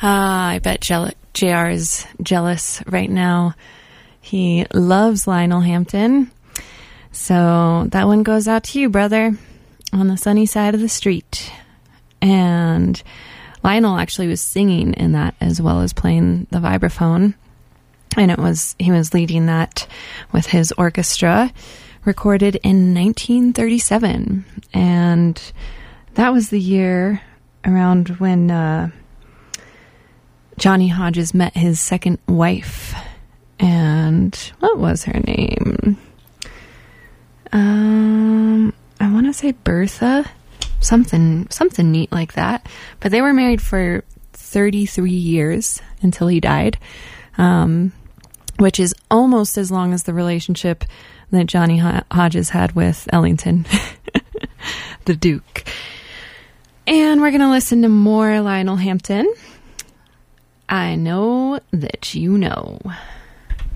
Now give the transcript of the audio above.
I bet JR is jealous right now. He loves Lionel Hampton. So that one goes out to you, brother, on the sunny side of the street. And Lionel actually was singing in that as well as playing the vibraphone. And he was leading that with his orchestra, recorded in 1937. And that was the year around when Johnny Hodges met his second wife. And what was her name? I want to say Bertha, something neat like that. But they were married for 33 years until he died, which is almost as long as the relationship that Johnny Hodges had with Ellington, the Duke. And we're going to listen to more Lionel Hampton. I know that you know.